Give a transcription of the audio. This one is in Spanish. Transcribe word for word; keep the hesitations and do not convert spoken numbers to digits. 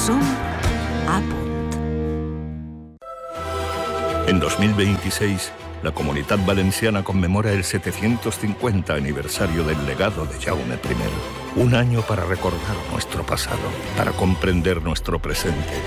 Som a punt. En dos mil veintiséis, la Comunitat Valenciana conmemora el setecientos cincuenta aniversario del legado de Jaume primero. Un año para recordar nuestro pasado, para comprender nuestro presente